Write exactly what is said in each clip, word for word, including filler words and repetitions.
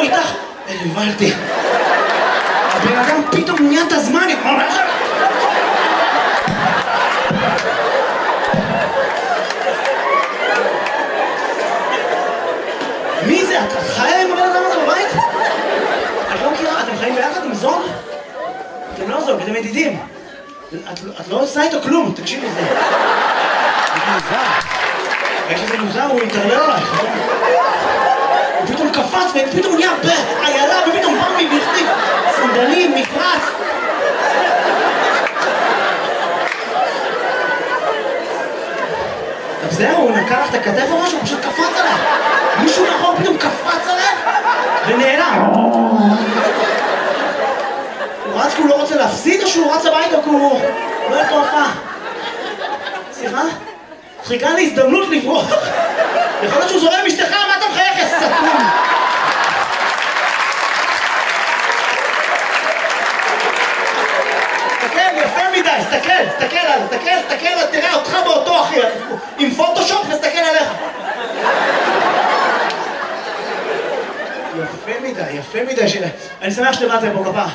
איתך? הבנתי. הבן אדם פתאום נהיה את הזמן, ממש... מי זה? את חיה עם הבן אדם הזה בבית? את לא מכירה? אתם חיים ביחד עם זוג? אתם לא זוג, אתם ידידים. את לא עושה איתו כלום, תקשיב לזה. זה מוזר. יש לזה מוזר, הוא יתערלל עלייך. הוא פתאום קפץ ופתאום נהיה בעיילה ופתאום בא מי והחליף סנדלים, מפרץ. אז זהו, הוא נקע לך את הכתף או משהו, הוא פשוט קפץ עליך. מישהו מאחור פתאום קפץ עליך ונעלם. הוא רץ כי הוא לא רוצה להפסיד או שהוא רץ הביתה כי הוא לא ילך להופעה? סליחה? חיכה לי הזדמנות לברוח. יכול להיות שהוא זורם אשתך, מה אתה מחייך, יא סתום? תסתכל, יפה מדי, תסתכל, תסתכל עליו, תסתכל, תסתכל, תראה אותך באותו אחי, עם פוטושופ ותסתכל עליך. יפה מדי, יפה מדי שלה. אני שמח שבאתם פה כפה.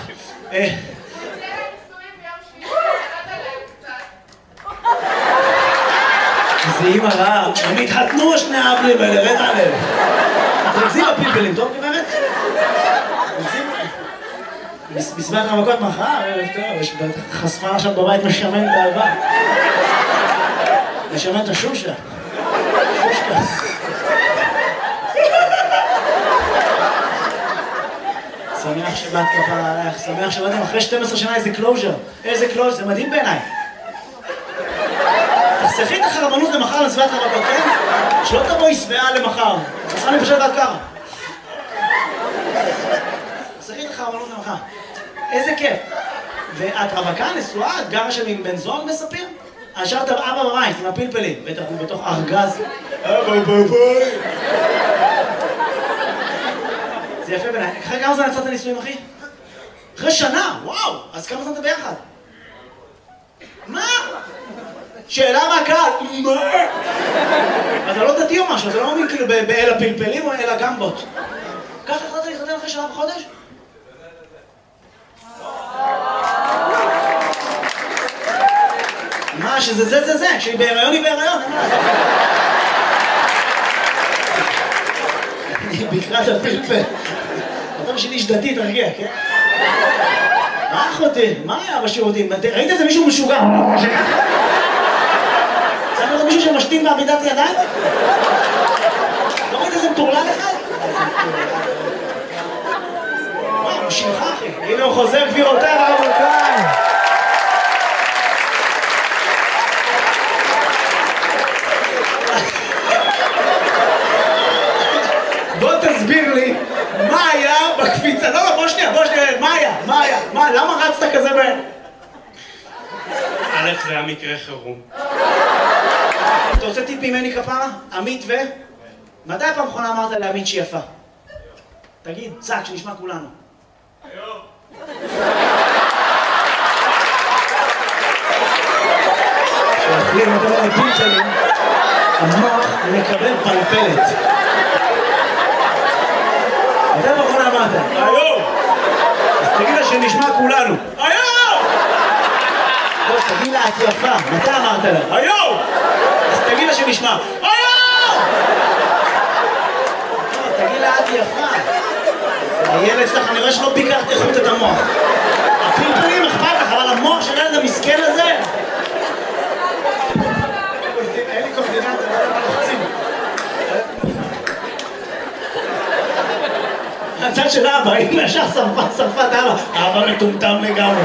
זה אימא רעה, הם התחתנו שני האבלים האלה, בטח עליהם. תרצים בפלפלים, טוב גברת? בסביבת המכות מחר, ערב טוב, יש חשפה עכשיו בבית משמן באהבה. משמן את השושה. שושקה. שמח שבאת כפרה עליך, שמח שבאתם אחרי שתים עשרה שנה איזה קלוז'ר. איזה קלוז'ר, זה מדהים בעיניי. תחסכי את החרבנות למחר לסביבת המכות, כן? שלא תבואי שבעה למחר. תחסכה לי פשוט עד ככה. תחסכי את החרבנות למחר. איזה כיף. ואת רווקה, נשואה, את גרה שם עם בן זוג בספיר? השארת אבא בבית עם הפלפלים, בטח הוא בתוך ארגז. אבא בבית. זה יפה בעיניי. אחרי כמה זמן יצאת נישואים, אחי? אחרי שנה, וואו! אז כמה זמן אתה ביחד? מה? שאלה מהקהל, מה? אתה לא דתי או משהו, אתה לא מאמין כאילו באל הפלפלים או אל הגמבות. ככה החלטת להתחתן אחרי שנה וחודש? מה, שזה זה זה זה, כשהיא בהיריון היא בהיריון, אין מה לעשות. אני בקרת הפלפל. אתה בשביל איש דתי, תרגיע, כן? מה אחותי? מה היה בשירותים? ראית איזה מישהו משוגע? צריך לראות מישהו שמשתין בעמידת ידיים? לא ראית איזה מטורלל אחד? וואו, הוא שלך אחי. הנה הוא חוזר גבירותיי ורבותיי. בוא תסביר לי מה היה בקפיצה. לא, לא, בוא שנייה, בוא שנייה. מה היה? מה היה? מה? למה רצת כזה ב... א', זה היה מקרה חירום. אתה רוצה טיפ ממני כפרה? עמית ו... מתי פעם אחרונה אמרת לעמית שהיא יפה? תגיד, צק, שנשמע כולנו. היום. כשאוכלים יותר מדי פלפלים, המוח מקבל פלפלת. מתי פעם אחרונה אמרת? היום! אז תגיד לה שנשמע כולנו. היום! לא, תגיד לה את יפה. מתי אמרת לה? היום! אז תגיד לה שנשמע. היום! תגיד לה את יפה. הילד שלך, אני רואה שלא ביקרת איכות את המוח. הפלפלים אכפת לך, אבל המוח של הילד המסכן הזה... אין לי קורדינציה, לא יודע מה לחצים. הצד של אבא, אם ישר שרפת, שרפת אבא. אבא מטומטם לגמרי.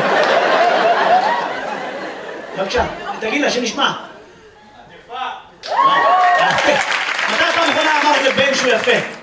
בבקשה, תגיד לה שנשמע. יפה. מתי פעם אחרונה אמרת לבן שהוא יפה?